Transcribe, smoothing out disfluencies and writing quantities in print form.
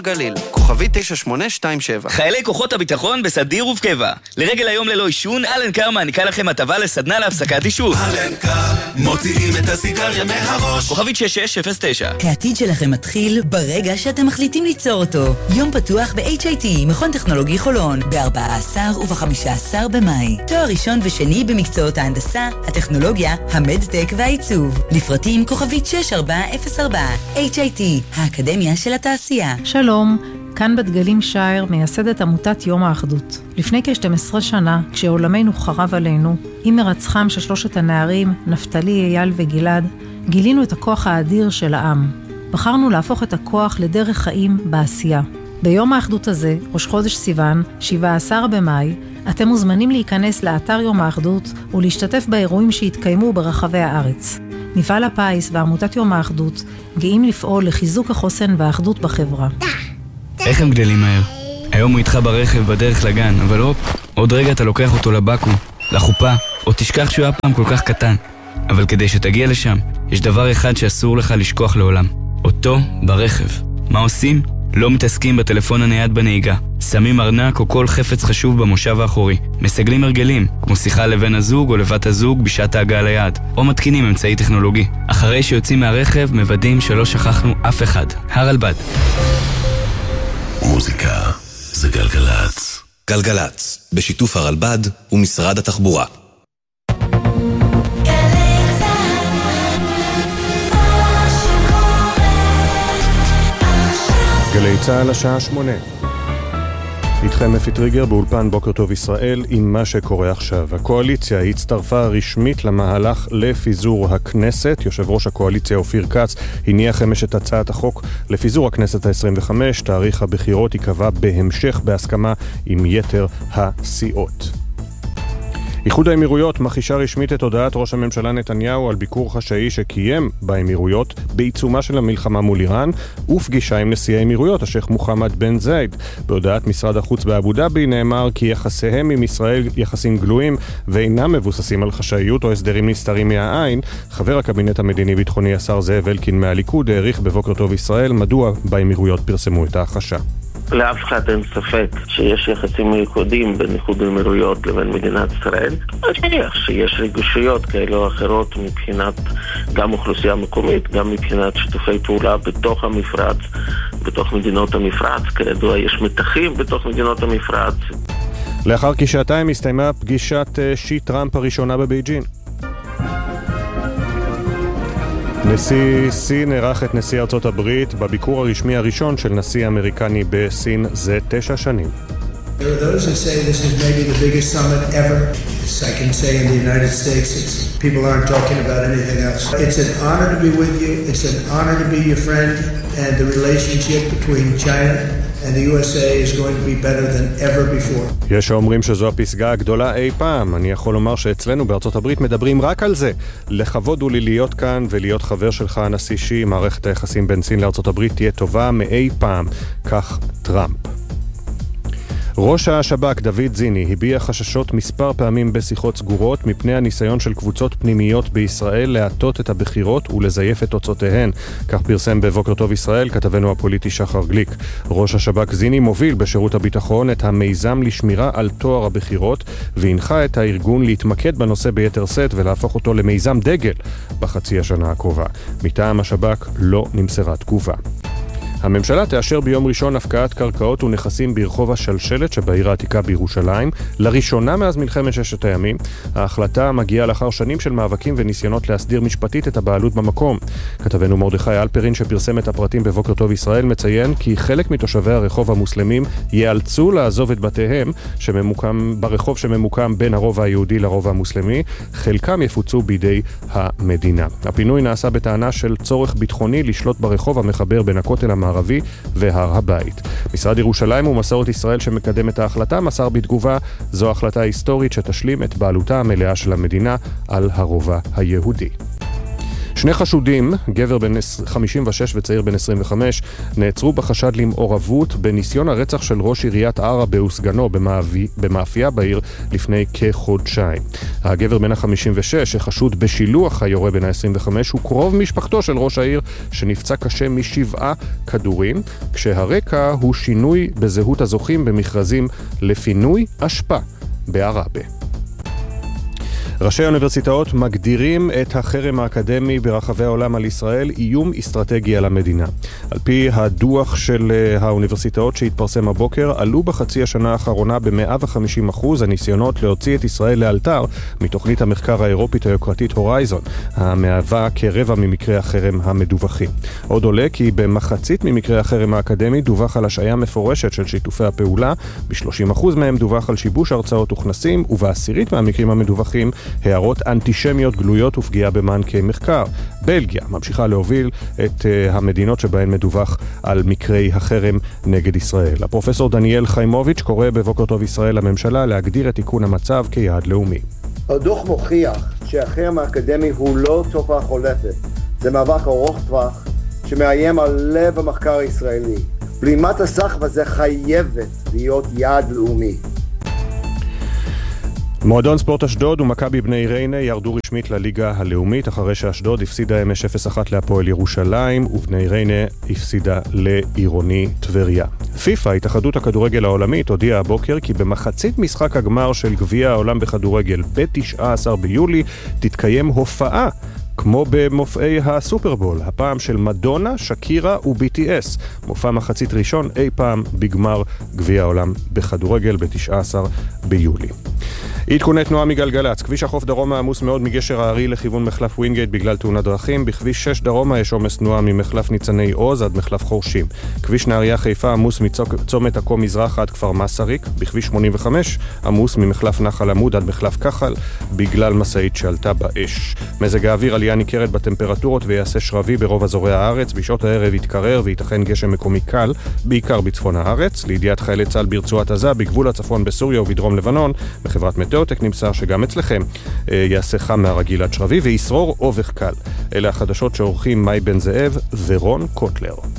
גליל, כוכבי 9827. חיילי כוחות הביטחון בסדיר ובקבע. לרגל היום ללא עישון, אלן קר מעניקה לכם הטבה לסדנה להפסקת עישון. אלן קר, מוציאים את הסיגריה מהראש. כוכבית 6609. העתיד שלכם מתחיל ברגע שאתם מחליטים ליצור אותו. יום פתוח ב-HIT, מכון טכנולוגי חולון, ב-14 וב-15 במאי. תואר ראשון ושני במקצועות ההנדסה, הטכנולוגיה, המדטק והעיצוב. לפרטים כוכבית 6404. HIT, האקדמיה של התעשייה. שלום, כאן בת גלים שייר, מייסדת עמותת יום האחדות. לפני כ-12 שנה, כשעולמנו חרב עלינו, עם מרצחם של שלושת הנערים, נפתלי, אייל וגלעד, גילינו את הכוח האדיר של העם. בחרנו להפוך את הכוח לדרך חיים בעשייה. ביום האחדות הזה, ראש חודש סיוון, 17 במאי, אתם מוזמנים להיכנס לאתר יום האחדות ולהשתתף באירועים שהתקיימו ברחבי הארץ. מפעל הפיס ועמותת יום האחדות גאים לפעול לחיזוק החוסן והאחדות בחברה. איך הם גדלים מהר? היום הוא איתך ברכב בדרך לגן, אבל עוד רגע אתה לוקח אותו לבקו"ם, לחופה, או תשכח שהוא היה פעם כל כך קטן. אבל כדי שתגיע לשם, יש דבר אחד שאסור לך לשכוח לעולם. אותו ברכב. מה עושים? לא מתעסקים בטלפון הנייד בנהיגה. שמים ארנק או כל חפץ חשוב במושב האחורי. מסגלים הרגלים, כמו שיחה לבן הזוג או לבת הזוג בשעת ההגעה ליעד. או מתקינים אמצעי טכנולוגי. אחרי שיוצאים מהרכב, מוודאים שלא שכחנו אף אחד. הרלב"ד. מוזיקה זה גלגלץ. גלגלץ, בשיתוף הרלב"ד ומשרד התחבורה. גלי צהל השעה 8. איתכם אפי טריגר באולפן בוקר טוב ישראל עם מה שקורה עכשיו. הקואליציה הצטרפה רשמית למהלך לפיזור הכנסת. יושב ראש הקואליציה אופיר כץ הניח אמש את הצעת החוק לפיזור הכנסת ה-25. תאריך הבחירות ייקבע בהמשך בהסכמה עם יתר הסיעות. איחוד האמירויות מכחישה רשמית את הודעת ראש הממשלה נתניהו על ביקור חשאי שקיים באמירויות בעיצומה של המלחמה מול איראן ופגישה עם נשיא האמירויות השייח מוחמד בן זייד. בהודעת משרד החוץ באבו דאבי נאמר כי יחסיהם עם ישראל יחסים גלויים ואינם מבוססים על חשאיות או הסדרים נסתרים מהעין. חבר הקבינט המדיני ביטחוני השר זאב אלקין מהליכוד העריך בבוקר טוב ישראל מדוע באמירויות פרסמו את ההכחשה. לאף אחד אין ספק שיש יחסים מיוחדים בין איחוד האמירויות לבין מדינת ישראל. אני מניח שיש רגישויות כאלה או אחרות מבחינת גם אוכלוסייה מקומית, גם מבחינת שיתופי פעולה בתוך המפרץ, בתוך מדינות המפרץ. כידוע יש מתחים בתוך מדינות המפרץ. לאחר כשעתיים הסתיימה פגישת שי טראמפ הראשונה בבייג'ין. נשיא סין ערך את נשיא ארצות הברית בביקור הרשמי הראשון של נשיא אמריקני בסין זה 9 שנים. There are those who say this is maybe the biggest summit ever. As I can say in the United States, people aren't talking about anything else. It's an honor to be with you. It's an honor to be your friend. And the relationship between China and the USA is going to be better than ever before. יש האומרים שזו הפסגה הגדולה אי פעם. אני יכול לומר שאצלנו בארצות הברית מדברים רק על זה. לכבוד הוא לי להיות כאן ולהיות חבר שלך הנשיא שי. מערכת היחסים בין סין לארצות הברית תהיה טובה מאי פעם. כך טראמפ. ראש השב"כ דוד זיני הביע חששות מספר פעמים בשיחות סגורות מפני הניסיון של קבוצות פנימיות בישראל להטות את הבחירות ולזייף את תוצאותיהן. כך פרסם בבוקר טוב ישראל כתבנו הפוליטי שחר גליק. ראש השב"כ זיני מוביל בשירות הביטחון את המיזם לשמירה על תואר הבחירות והנחה את הארגון להתמקד בנושא ביתר סט ולהפוך אותו למיזם דגל בחצי השנה הקרובה. מטעם השב"כ לא נמסרה תגובה. הממשלה תאשר ביום ראשון הפקעת קרקעות ונכסים ברחוב השלשלת שבעיר העתיקה בירושלים, לראשונה מאז מלחמת ששת הימים. ההחלטה מגיעה לאחר שנים של מאבקים וניסיונות להסדיר משפטית את הבעלות במקום. כתבנו מרדכי אלפרין שפרסם את הפרטים בבוקר טוב ישראל מציין כי חלק מתושבי הרחוב המוסלמים ייאלצו לעזוב את בתיהם ברחוב שממוקם בין הרובע היהודי לרובע המוסלמי, חלקם יפוצו בידי המדינה. הפינוי נעשה בטענה של צורך ביטחוני לשלוט ברחוב המחבר בין הכותל הערבי והר הבית. משרד ירושלים ומסורת ישראל שמקדם את ההחלטה מסר בתגובה זו החלטה היסטורית שתשלים את בעלותה המלאה של המדינה על הרובע היהודי. 2 חשודים, גבר בן 56 וצעיר בן 25, נעצרו בחשד למעורבות בניסיון הרצח של ראש עיריית עראבה וסגנו במאפייה בעיר לפני כחודשיים. הגבר בן ה-56, שחשוד בשילוח היורה בן ה-25, הוא קרוב משפחתו של ראש העיר שנפצע קשה מ7 כדורים, כשהרקע הוא שינוי בזהות הזוכים במכרזים לפינוי אשפה בעראבה. ראשי האוניברסיטאות מגדירים את החרם האקדמי ברחבי העולם על ישראל איום אסטרטגי על המדינה. על פי הדוח של האוניברסיטאות שהתפרסם הבוקר, עלו בחצי השנה האחרונה ב-150% הניסיונות להוציא את ישראל לאלתר מתוכנית המחקר האירופית היוקרתית הורייזון, המהווה כרבע ממקרי החרם המדווחים. עוד עולה כי במחצית ממקרי החרם האקדמי דווח על השעיה מפורשת של שיתופי הפעולה, ב-30% מהם דווח על שיבוש הרצאות וכנסים, ובעשירית מהמקרים המדווחים הערות אנטישמיות גלויות ופגיעה במענקי מחקר. בלגיה ממשיכה להוביל את המדינות שבהן מדווח על מקרי החרם נגד ישראל. הפרופסור דניאל חיימוביץ' קורא בבוקר טוב ישראל לממשלה להגדיר את תיקון המצב כיעד לאומי. הדוח מוכיח שהחרם האקדמי הוא לא תופעה חולפת. זה מאבק ארוך טווח שמאיים על לב המחקר הישראלי. בלימת הסחף הזה חייבת להיות יעד לאומי. מועדון ספורט אשדוד ומכבי בני ריינה ירדו רשמית לליגה הלאומית אחרי שאשדוד הפסידה אמש 0-1 להפועל ירושלים ובני ריינה הפסידה לעירוני טבריה. פיפ"א, התאחדות הכדורגל העולמית, הודיעה הבוקר כי במחצית משחק הגמר של גביע העולם בכדורגל ב-19 ביולי תתקיים הופעה כמו במופעי הסופרבול, הפעם של מדונה, שקירה ו-BTS, מופע מחצית ראשון אי פעם בגמר גביע העולם בכדורגל ב-19 ביולי. עדכוני תנועה מגלגלץ, כביש החוף דרומה עמוס מאוד מגשר הערי לכיוון מחלף ווינגייט בגלל תאונת דרכים, בכביש 6 דרומה יש עומס תנועה ממחלף ניצני עוז עד מחלף חורשים. כביש נהריה חיפה עמוס מצומת עכו מזרח עד כפר מסריק, בכביש 85 עמוס ממחלף נחל עמוד עד מחלף כחל בגלל מסעית שעלתה באש. מזג האוויר עלייה ניכרת בטמפרטורות ויעשה שרבי ברוב אזורי הארץ, בשעות הערב יתקרר ויתכן גשם מקומי קל, בעיקר בצפון הארץ. לידיעת חיילי צה"ל ברצועת עזה, בגבול הצפון בסוריה ובדרום לבנון, בחברת מטאוטק נמסר שגם אצלכם יעשה חם מהרגיל עד שרבי וישרור אובך קל. אלה החדשות שעורכים מאי בן זאב ורון קוטלר.